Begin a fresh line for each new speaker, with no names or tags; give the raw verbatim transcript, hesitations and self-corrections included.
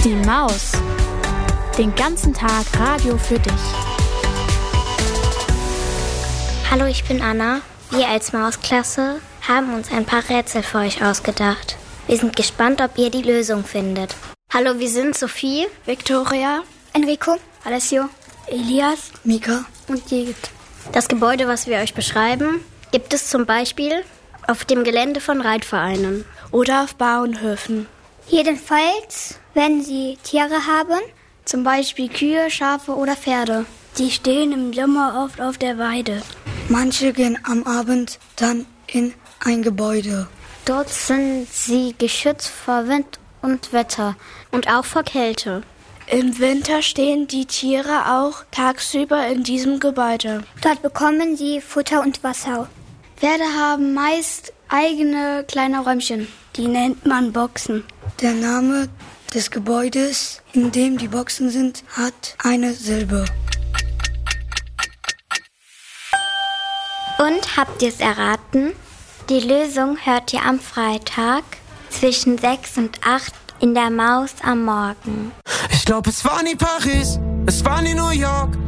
Die Maus. Den ganzen Tag Radio für dich.
Hallo, ich bin Anna. Wir als Mausklasse haben uns ein paar Rätsel für euch ausgedacht. Wir sind gespannt, ob ihr die Lösung findet. Hallo, wir sind Sophie,
Victoria,
Enrico,
Alessio,
Elias,
Mika
und Judith. Das Gebäude, was wir euch beschreiben, gibt es zum Beispiel auf dem Gelände von Reitvereinen
oder auf Bauernhöfen.
Jedenfalls, wenn sie Tiere haben,
zum Beispiel Kühe, Schafe oder Pferde.
Die stehen im Sommer oft auf der Weide.
Manche gehen am Abend dann in ein Gebäude.
Dort sind sie geschützt vor Wind und Wetter und auch vor Kälte.
Im Winter stehen die Tiere auch tagsüber in diesem Gebäude.
Dort bekommen sie Futter und Wasser.
Pferde haben meist eigene kleine Räumchen. Die nennt man Boxen.
Der Name des Gebäudes, in dem die Boxen sind, hat eine Silbe.
Und habt ihr es erraten? Die Lösung hört ihr am Freitag zwischen sechs und acht in der Maus am Morgen.
Ich glaube, es war nie Paris, es war nie New York.